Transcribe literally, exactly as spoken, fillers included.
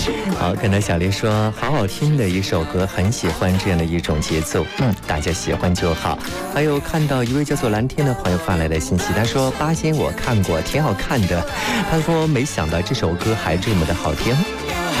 好，看到小丽说好好听的一首歌，很喜欢这样的一种节奏，嗯，大家喜欢就好。还有看到一位叫做蓝天的朋友发来的信息，他说八仙我看过，挺好看的。他说没想到这首歌还这么的好听。